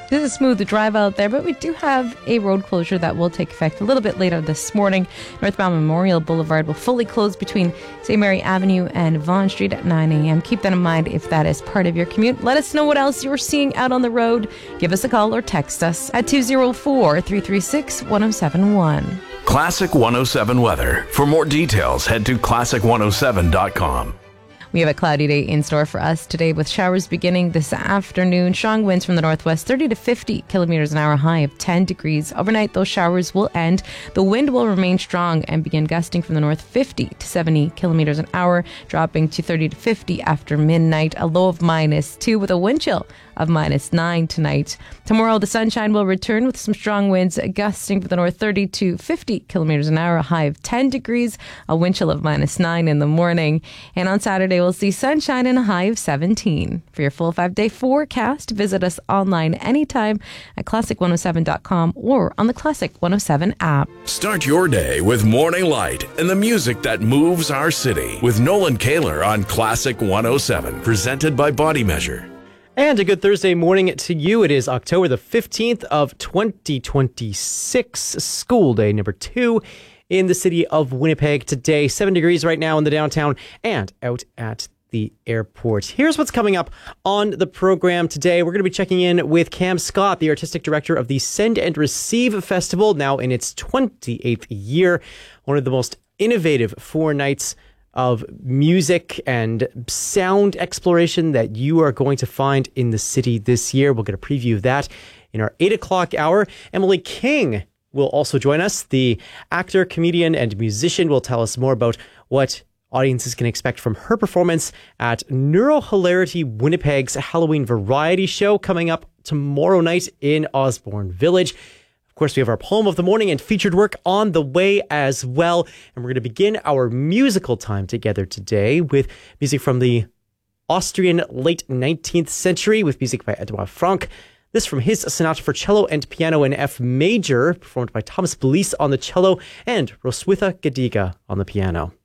This is a smooth drive out there, but we do have a road closure that will take effect a little bit later this morning. Northbound Memorial Boulevard will fully close between St. Mary Avenue and Vaughan Street at 9 a.m. Keep that in mind if that is part of your commute. Let us know what else you're seeing out on the road. Give us a call or text us at 204-336-1071. Classic 107 weather. For more details, head to classic107.com. We have a cloudy day in store for us today with showers beginning this afternoon. Strong winds from the northwest, 30 to 50 kilometers an hour, high of 10 degrees. Overnight, those showers will end. The wind will remain strong and begin gusting from the north, 50 to 70 kilometers an hour, dropping to 30 to 50 after midnight. A low of -2 with a wind chill of -9 tonight. Tomorrow, the sunshine will return with some strong winds gusting from the north, 30 to 50 kilometers an hour, a high of 10 degrees, a wind chill of -9 in the morning. And on Saturday, we'll see sunshine and a high of 17. For your full 5-day forecast, visit us online anytime at classic107.com or on the Classic 107 app. Start your day with Morning Light and the music that moves our city with Nolan Kaler on Classic 107, presented by Body Measure. And a good Thursday morning to you. It is October the 15th of 2026, school day number 2 in the city of Winnipeg today. 7 degrees right now in the downtown and out at the airport. Here's what's coming up on the program today. We're going to be checking in with Cam Scott, the artistic director of the Send and Receive Festival, now in its 28th year. One of the most innovative 4 nights of music and sound exploration that you are going to find in the city this year. We'll get a preview of that in our 8 o'clock hour. Emily King will also join us. The actor, comedian, and musician will tell us more about what audiences can expect from her performance at Neurohilarity Winnipeg's Halloween Variety Show coming up tomorrow night in Osborne Village. Of course, we have our poem of the morning and featured work on the way as well. And we're going to begin our musical time together today with music from the Austrian late 19th century with music by Edouard Franck. This from his sonata for cello and piano in F major, performed by Thomas Belize on the cello and Roswitha Gadiga on the piano.